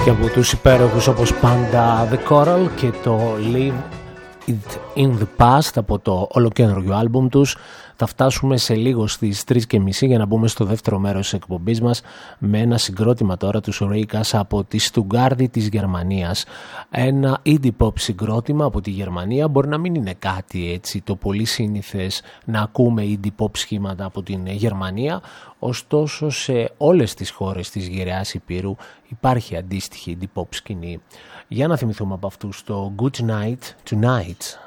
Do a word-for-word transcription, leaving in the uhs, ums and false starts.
Και από τους υπέροχους όπως πάντα The Coral και το Leave It In The Past από το ολοκένουργιο άλμπουμ τους. Θα φτάσουμε σε λίγο στις τρεις και μισή για να μπούμε στο δεύτερο μέρος της εκπομπής μας με ένα συγκρότημα τώρα του Ρίκας από τη Στουτγκάρδη της Γερμανίας. Ένα indie pop συγκρότημα από τη Γερμανία. Μπορεί να μην είναι κάτι έτσι το πολύ σύνηθες να ακούμε indie pop σχήματα από την Γερμανία, ωστόσο σε όλες τις χώρες της γεραιάς Υπήρου υπάρχει αντίστοιχη indie pop σκηνή. Για να θυμηθούμε από αυτούς το Good Night Tonight.